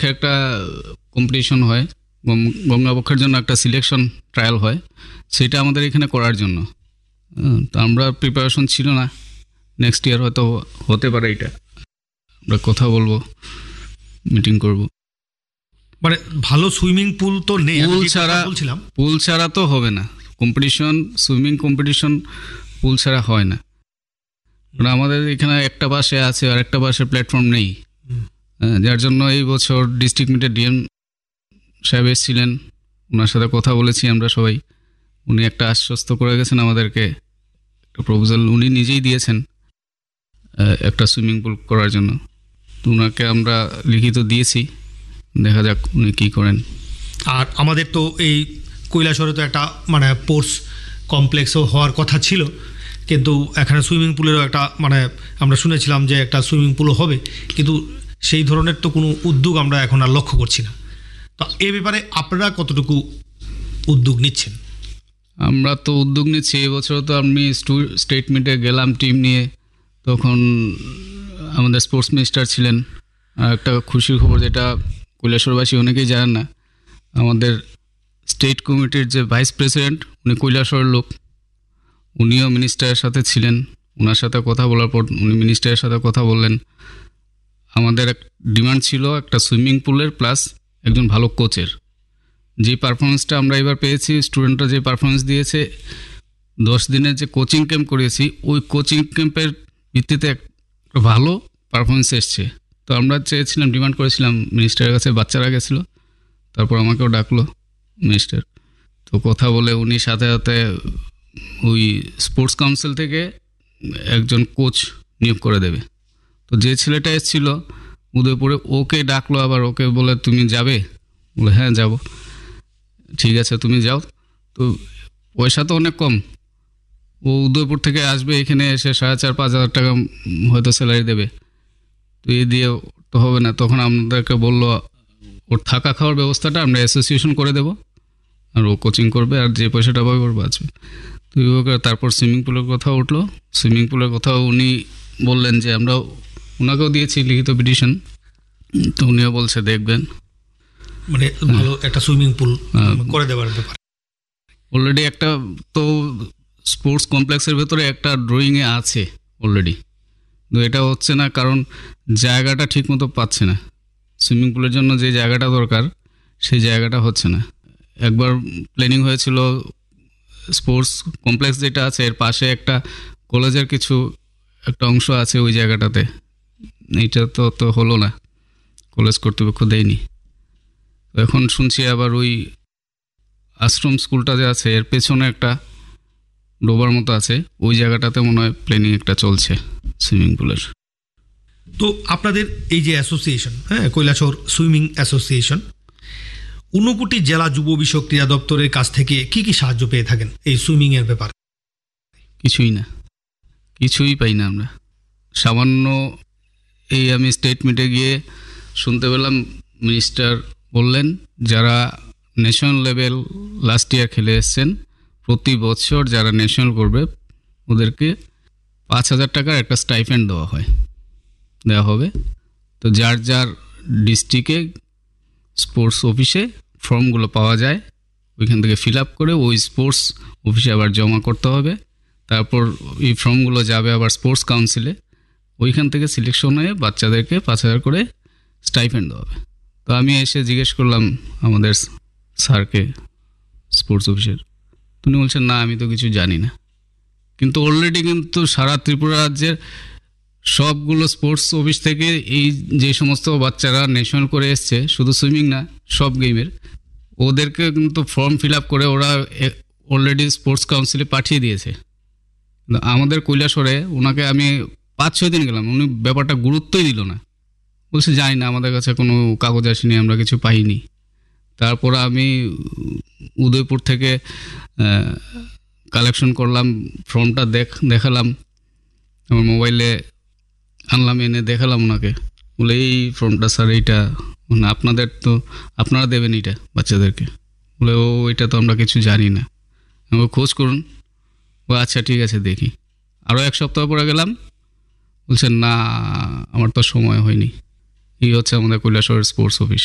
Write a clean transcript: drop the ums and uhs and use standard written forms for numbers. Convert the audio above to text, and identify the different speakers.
Speaker 1: গঙ্গাবক্ষে একটা কম্পিটিশন হয়, গঙ্গাবক্ষের জন্য একটা সিলেকশন ট্রায়াল হয়, সেটা আমাদের এখানে করার জন্য। তো আমরা প্রিপারেশন ছিল না, নেক্সট ইয়ার হয়তো হতে পারে। এটা আমরা কথা বলবো, মিটিং করব।
Speaker 2: মানে ভালো সুইমিং পুল তো নেই,
Speaker 1: পুল ছাড়া তো হবে না কম্পিটিশন, সুইমিং কম্পিটিশন পুল ছাড়া হয় না। আমাদের এখানে একটা পাশে আছে আর একটা পাশে প্ল্যাটফর্ম নেই, যার জন্য এই বছর ডিস্ট্রিক্ট মিটে ডিএম সাহেব এসেছিলেন, ওনার সাথে কথা বলেছি আমরা সবাই। উনি একটা আশ্বস্ত করে গেছেন আমাদেরকে, একটা প্রপোজাল উনি নিজেই দিয়েছেন একটা সুইমিং পুল করার জন্য। তো ওনাকে আমরা লিখিত দিয়েছি, দেখা যাক উনি কী করেন।
Speaker 2: আর আমাদের তো এই কৈলাসহরে তো একটা মানে স্পোর্টস কমপ্লেক্সও হওয়ার কথা ছিল, কিন্তু এখানে সুইমিং পুলেরও একটা মানে আমরা শুনেছিলাম যে একটা সুইমিং পুলও হবে, কিন্তু সেই ধরনের তো কোনো উদ্যোগ আমরা এখন আর লক্ষ্য করছি না। তো এ ব্যাপারে আপনারা কতটুকু উদ্যোগ নিচ্ছেন?
Speaker 1: আমরা তো উদ্যোগ নিচ্ছি। এবছর তো আমি স্টেট মিটে গেলাম টিম নিয়ে, তখন আমাদের স্পোর্টস মিনিস্টার ছিলেন। আর একটা খুশির খবর, যেটা কৈলাসহরবাসী অনেকেই জানেন না, আমাদের স্টেট কমিটির যে ভাইস প্রেসিডেন্ট, উনি কৈলাসহরের লোক, উনিও মিনিস্টারের সাথে ছিলেন। ওনার সাথে কথা বলার পর উনি মিনিস্টারের সাথে কথা বললেন। আমাদের এক ডিমান্ড ছিল একটা সুইমিং পুলের প্লাস একজন ভালো কোচের। যে পারফরমেন্সটা আমরা এবার পেয়েছি, স্টুডেন্টরা যে পারফরমেন্স দিয়েছে, 10 দিনের যে কোচিং ক্যাম্প করিয়েছি, ওই কোচিং ক্যাম্পের ভিত্তিতে একটা ভালো পারফরমেন্স এসছে। তো আমরা চেয়েছিলাম, ডিমান্ড করেছিলাম মিনিস্টারের কাছে, বাচ্চারা গেছিলো, তারপর আমাকেও ডাকলো মিনিস্টার। তো কথা বলে উনি সাথে সাথে ওই স্পোর্টস কাউন্সিল থেকে একজন কোচ নিয়োগ করে দেবে। তো যে ছেলেটা এসেছিলো উদয়পুরে, ওকে ডাকলো, আবার ওকে বলে তুমি যাবে? বলে হ্যাঁ যাব। ঠিক আছে তুমি যাও। তো পয়সা তো অনেক কম, ও উদয়পুর থেকে আসবে, এখানে এসে 4,500-5,000 টাকা হয়তো স্যালারি দেবে। তো এই দিয়ে তো হবে না। তখন আমাদেরকে বললো ওর থাকা খাওয়ার ব্যবস্থাটা আমরা অ্যাসোসিয়েশন করে দেবো, আর ও কোচিং করবে, আর যে পয়সাটা পাবে ওর বাঁচবে। তো তারপর সুইমিং পুলের কথা উঠলো। সুইমিং পুলের কথাও উনি বললেন যে আমরা ওনাকেও দিয়েছি লিখিত পিটিশন, তো উনিও বলছে দেখবেন,
Speaker 2: মানে ভালো একটা সুইমিং পুল করে দেওয়ার ব্যাপার।
Speaker 1: অলরেডি একটা তো স্পোর্টস কমপ্লেক্সের ভেতরে একটা ড্রয়িংয়ে আছে অলরেডি, তো এটা হচ্ছে না, কারণ জায়গাটা ঠিক মতো পাচ্ছে না। সুইমিং পুলের জন্য যে জায়গাটা দরকার সেই জায়গাটা হচ্ছে না। একবার প্ল্যানিং হয়েছিল স্পোর্টস কমপ্লেক্স যেটা আছে এর পাশে একটা কলেজের কিছু একটা অংশ আছে ওই জায়গাটাতে, এইটা তো হলো না, কলেজ কর্তৃপক্ষ দেয়নি। এখন শুনছি আবার ওই আশ্রম স্কুলটা যে আছে এর পেছনে একটা ডোবার মতো আছে, ওই জায়গাটাতে মনে হয় প্ল্যানিং একটা চলছে সুইমিং পুলের।
Speaker 2: তো আপনাদের এই যে অ্যাসোসিয়েশন, হ্যাঁ, কৈলাসহর সুইমিং অ্যাসোসিয়েশন, ঊনকোটি জেলা যুব বিষয়ক ক্রীড়া দপ্তরের কাছ থেকে কি কি সাহায্য পেয়ে থাকেন এই সুইমিংয়ের ব্যাপারে?
Speaker 1: কিছুই না, কিছুই পাই না আমরা। সামান্য এই আমি স্টেট মিটে গিয়ে শুনতে পেলাম, মিনিস্টার বললেন যারা ন্যাশনাল লেভেল লাস্ট ইয়ার খেলে এসছেন, প্রতি বছর যারা ন্যাশনাল করবে ওদেরকে 5,000 টাকার একটা স্টাইপেন্ড দেওয়া হবে। তো যার যার ডিস্ট্রিক্টে স্পোর্টস অফিসে ফর্মগুলো পাওয়া যায়, ওইখান থেকে ফিল আপ করে ওই স্পোর্টস অফিসে আবার জমা করতে হবে। তারপর এই ফর্মগুলো যাবে আবার স্পোর্টস কাউন্সিলে, ওইখান থেকে সিলেকশন হয়ে বাচ্চাদেরকে 5,000 করে স্টাইপেন্ড দেওয়া হবে। তো আমি এসে জিজ্ঞেস করলাম আমাদের স্যারকে, স্পোর্টস অফিসের, তিনি বলছেন না আমি তো কিছু জানি না। কিন্তু অলরেডি কিন্তু সারা ত্রিপুরা রাজ্যের সবগুলো স্পোর্টস অফিস থেকে এই যে সমস্ত বাচ্চারা ন্যাশনাল করে এসছে, শুধু সুইমিং না সব গেমের, ওদেরকে কিন্তু ফর্ম ফিল আপ করে ওরা অলরেডি স্পোর্টস কাউন্সিলে পাঠিয়ে দিয়েছে। আমাদের কৈলাসহরে ওনাকে আমি 5-6 দিন গেলাম, উনি ব্যাপারটা গুরুত্বই দিল না, বলছে জানি না, আমাদের কাছে কোনো কাগজ আসেনি, আমরা কিছু পাইনি। তারপর আমি উদয়পুর থেকে কালেকশন করলাম, ফর্মটা দেখালাম, আমার মোবাইলে আনলাম, এনে দেখালাম ওনাকে, বলে এই ফর্মটা স্যার এইটা মানে আপনাদের, তো আপনারা দেবেন এইটা বাচ্চাদেরকে? বলে ও এটা তো আমরা কিছু জানি না, আমাকে খোঁজ করুন। ও আচ্ছা ঠিক আছে দেখি। আরও 1 সপ্তাহ পরে গেলাম, বলছেন না আমার তো সময় হয়নি। এই হচ্ছে আমাদের কৈলাসহর স্পোর্টস অফিস।